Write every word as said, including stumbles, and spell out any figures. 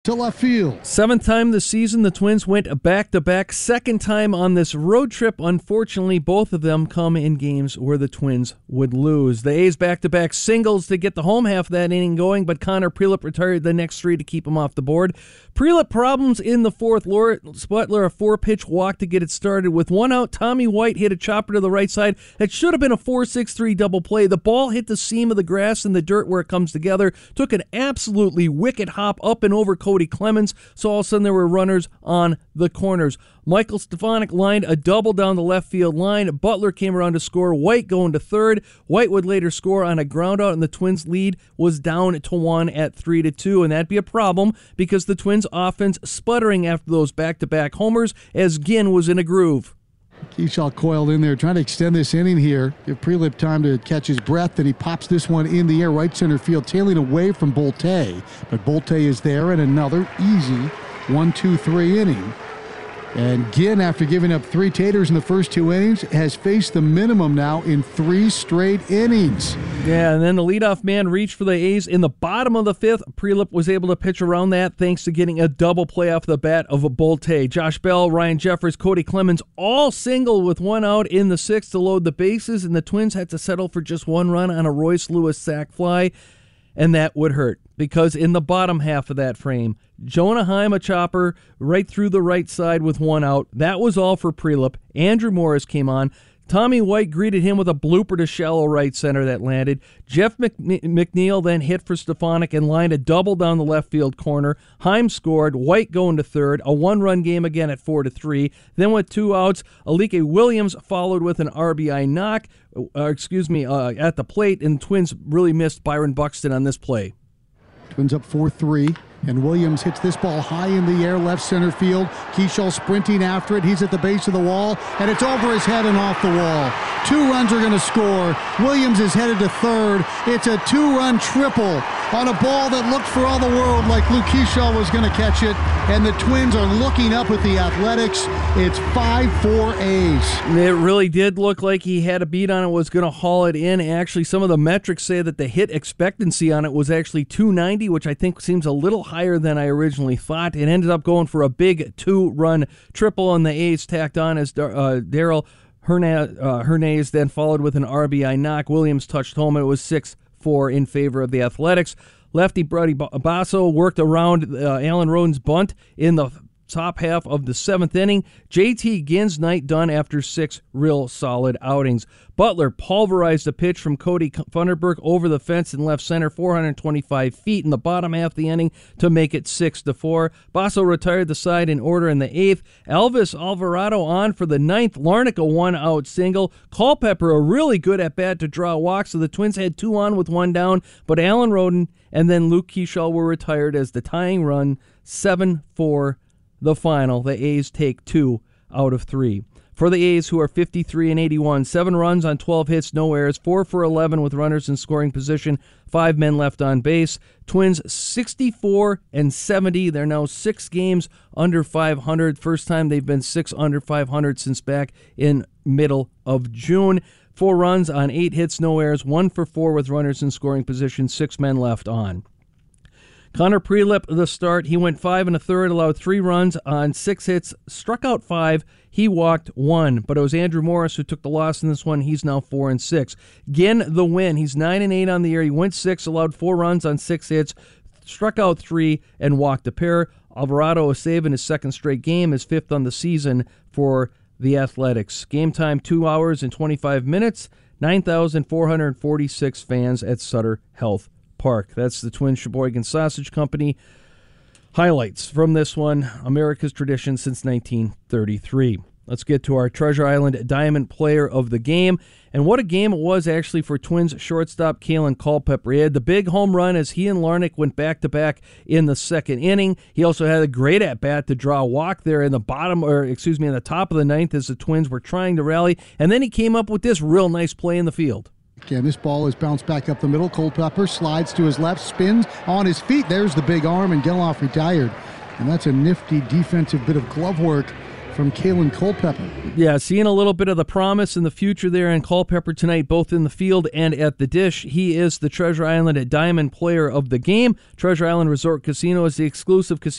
To left field. Seventh time this season, the Twins went back-to-back. Second time on this road trip. Unfortunately, both of them come in games where the Twins would lose. The A's back-to-back singles to get the home half of that inning going, but Connor Prielipp retired the next three to keep him off the board. Prielipp problems in the fourth. Lawrence Butler, a four-pitch walk to get it started. With one out, Tommy White hit a chopper to the right side. It should have been a four six three double play. The ball hit the seam of the grass and the dirt where it comes together. Took an absolutely wicked hop up and over Cody Clemens, so all of a sudden there were runners on the corners. Michael Stefanik lined a double down the left field line. Butler came around to score. White going to third. White would later score on a ground out, and the Twins' lead was down to one at three to two, and that'd be a problem because the Twins' offense sputtering after those back-to-back homers as Ginn was in a groove. Kershaw coiled in there, trying to extend this inning here. Give Prielipp time to catch his breath, and he pops this one in the air, right center field, tailing away from Bolte. But Bolte is there, and another easy one two three inning. And Ginn, after giving up three taters in the first two innings, has faced the minimum now in three straight innings. Yeah, and then the leadoff man reached for the A's in the bottom of the fifth. Prielipp was able to pitch around that thanks to getting a double play off the bat of a Bolte. Josh Bell, Ryan Jeffers, Cody Clemens all single with one out in the sixth to load the bases, and the Twins had to settle for just one run on a Royce Lewis sac fly, and that would hurt because in the bottom half of that frame, Jonah Heim, a chopper right through the right side with one out. That was all for Prielipp. Andrew Morris came on. Tommy White greeted him with a blooper to shallow right center that landed. Jeff McNeil then hit for Stefanik and lined a double down the left field corner. Heim scored. White going to third. A one-run game again at four to three. Then with two outs, Alike Williams followed with an R B I knock. Uh, excuse me, uh, at the plate, and the Twins really missed Byron Buxton on this play. Twins up four three, and Williams hits this ball high in the air, left center field. Kershaw sprinting after it. He's at the base of the wall, and it's over his head and off the wall. Two runs are going to score. Williams is headed to third. It's a two-run triple on a ball that looked for all the world like Luke Kershaw was going to catch it, and the Twins are looking up at the Athletics. It's five four A's. It really did look like he had a beat on it, was going to haul it in. Actually, some of the metrics say that the hit expectancy on it was actually two ninety, which I think seems a little higher than I originally thought. It ended up going for a big two-run triple, and the A's tacked on as uh, Darryl Hernandez, uh, Hernandez then followed with an R B I knock. Williams touched home, and it was six four in favor of the Athletics. Lefty Brody Basso worked around uh, Alan Rodin's bunt in the top half of the seventh inning. J T Ginn's night done after six real solid outings. Butler pulverized a pitch from Cody Funderburk over the fence in left center, four hundred twenty-five feet in the bottom half of the inning to make it six to four. Basso retired the side in order in the eighth. Elvis Alvarado on for the ninth. Larnach a one-out single. Culpepper a really good at-bat to draw a walk, so the Twins had two on with one down, but Alan Rodin and then Luke Kershaw were retired as the tying run, seven four the final. The A's take two out of three. For the A's, who are fifty-three and eighty-one, seven runs on twelve hits, no errors, four for eleven with runners in scoring position, five men left on base. Twins sixty-four and seventy. They're now six games under five hundred. First time they've been six under five hundred since back in middle of June. Four runs on eight hits, no errors, one for four with runners in scoring position, six men left on. Connor Prielipp, the start, he went five and a third, allowed three runs on six hits, struck out five. He walked one, but it was Andrew Morris who took the loss in this one. He's now four and six. Ginn, the win. He's nine and eight on the year. He went six, allowed four runs on six hits, struck out three, and walked a pair. Alvarado a save in his second straight game, his fifth on the season for the Athletics. Game time two hours and twenty-five minutes. nine thousand four hundred forty-six fans at Sutter Health Park. That's the Twin Sheboygan Sausage Company. Highlights from this one, America's tradition since nineteen thirty-three. Let's get to our Treasure Island Diamond Player of the Game. And what a game it was actually for Twins shortstop Kalen Culpepper. He had the big home run as he and Larnach went back-to-back in the second inning. He also had a great at-bat to draw a walk there in the bottom, or excuse me, in the top of the ninth as the Twins were trying to rally. And then he came up with this real nice play in the field. Again, this ball is bounced back up the middle. Culpepper slides to his left, spins on his feet. There's the big arm, and Geloff retired. And that's a nifty defensive bit of glove work from Kalen Culpepper. Yeah, seeing a little bit of the promise in the future there in Culpepper tonight, both in the field and at the dish. He is the Treasure Island Diamond Player of the Game. Treasure Island Resort Casino is the exclusive casino